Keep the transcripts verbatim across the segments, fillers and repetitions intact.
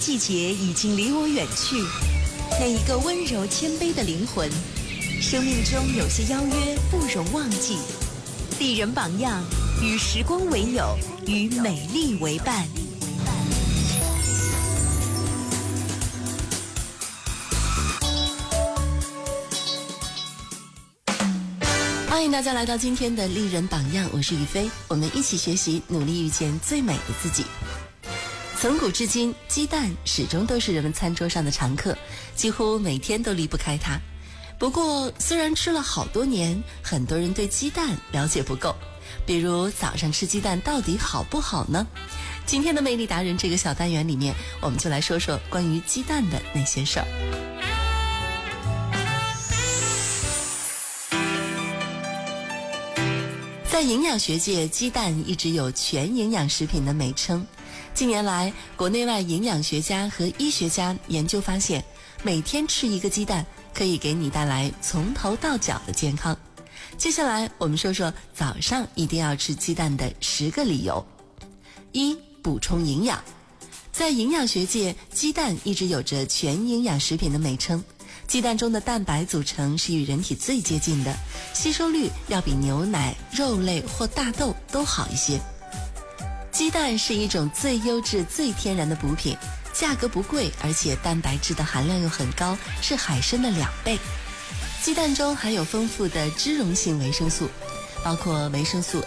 季节已经离我远去，那一个温柔谦卑的灵魂，生命中有些邀约不容忘记。丽人榜样，与时光为友，与美丽为伴。 欢迎大家来到今天的丽人榜样，我是于飞，我们一起学习，努力遇见最美的自己。从古至今，鸡蛋始终都是人们餐桌上的常客，几乎每天都离不开它。不过，虽然吃了好多年，很多人对鸡蛋了解不够。比如早上吃鸡蛋到底好不好呢？今天的魅力达人这个小单元里面，我们就来说说关于鸡蛋的那些事儿。在营养学界，鸡蛋一直有全营养食品的美称。近年来，国内外营养学家和医学家研究发现，每天吃一个鸡蛋可以给你带来从头到脚的健康。接下来我们说说早上一定要吃鸡蛋的十个理由。一、补充营养。在营养学界，鸡蛋一直有着全营养食品的美称。鸡蛋中的蛋白组成是与人体最接近的，吸收率要比牛奶、肉类或大豆都好一些。鸡蛋是一种最优质、最天然的补品，价格不贵，而且蛋白质的含量又很高，是海参的两倍。鸡蛋中含有丰富的脂溶性维生素，包括维生素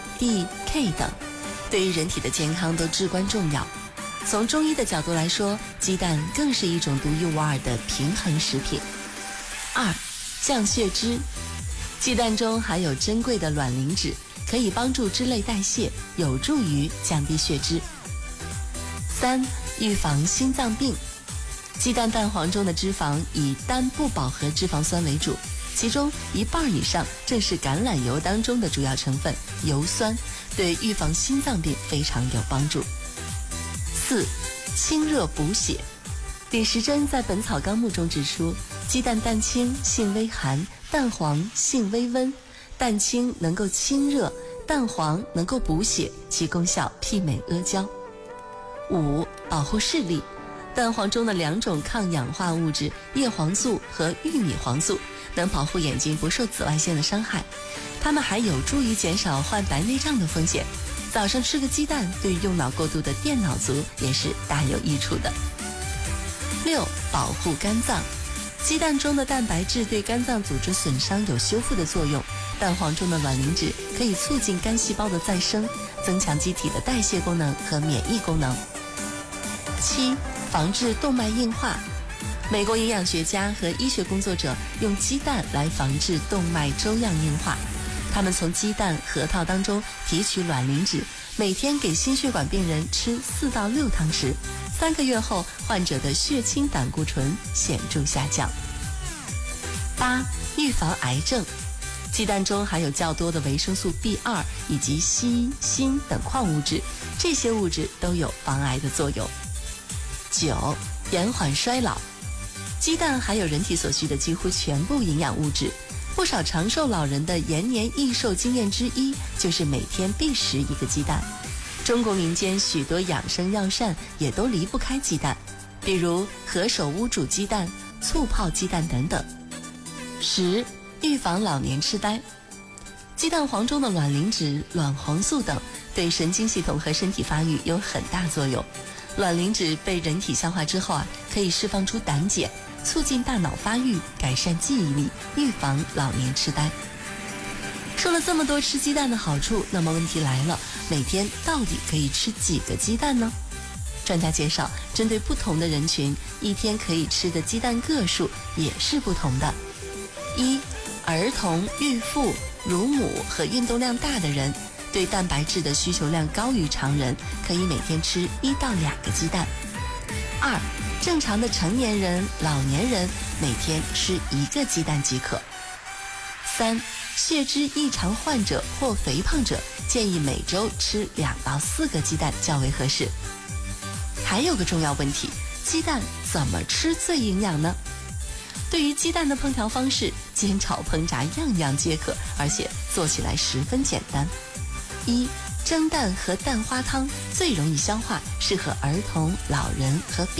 A、D、K 等，对于人体的健康都至关重要。从中医的角度来说，鸡蛋更是一种独一无二的平衡食品。二、降血脂。鸡蛋中含有珍贵的卵磷脂，可以帮助脂类代谢，有助于降低血脂。三、预防心脏病。鸡蛋蛋黄中的脂肪以单不饱和脂肪酸为主，其中一半以上正是橄榄油当中的主要成分油酸，对预防心脏病非常有帮助。四、清热补血。李时珍在《本草纲目》中指出，鸡蛋蛋清性微寒，蛋黄性微温，蛋清能够清热，蛋黄能够补血，其功效媲美阿胶。五、保护视力。蛋黄中的两种抗氧化物质叶黄素和玉米黄素能保护眼睛不受紫外线的伤害，它们还有助于减少患白内障的风险。早上吃个鸡蛋对用脑过度的电脑族也是大有益处的。六、保护肝脏。鸡蛋中的蛋白质对肝脏组织损伤有修复的作用，蛋黄中的卵磷脂可以促进肝细胞的再生，增强机体的代谢功能和免疫功能。七、防治动脉硬化。美国营养学家和医学工作者用鸡蛋来防治动脉粥样硬化。他们从鸡蛋、核桃当中提取卵磷脂，每天给心血管病人吃四到六汤匙，三个月后，患者的血清胆固醇显著下降。八、预防癌症。鸡蛋中含有较多的维生素 B 二 以及硒、锌等矿物质，这些物质都有防癌的作用。九、延缓衰老。鸡蛋含有人体所需的几乎全部营养物质，不少长寿老人的延年益寿经验之一就是每天必食一个鸡蛋。中国民间许多养生药膳也都离不开鸡蛋，比如何首乌煮鸡蛋、醋泡鸡蛋等等。十、预防老年痴呆。鸡蛋黄中的卵磷脂、卵黄素等对神经系统和身体发育有很大作用。卵磷脂被人体消化之后啊，可以释放出胆碱，促进大脑发育，改善记忆力，预防老年痴呆。说了这么多吃鸡蛋的好处，那么问题来了，每天到底可以吃几个鸡蛋呢？专家介绍，针对不同的人群，一天可以吃的鸡蛋个数也是不同的。一、儿童、孕妇、乳母和运动量大的人，对蛋白质的需求量高于常人，可以每天吃一到两个鸡蛋。二、正常的成年人、老年人每天吃一个鸡蛋即可。三、血脂异常患者或肥胖者建议每周吃两到四个鸡蛋较为合适。还有个重要问题，鸡蛋怎么吃最营养呢？对于鸡蛋的烹调方式，煎炒烹炸样样皆可，而且做起来十分简单。一、蒸蛋和蛋花汤最容易消化，适合儿童、老人和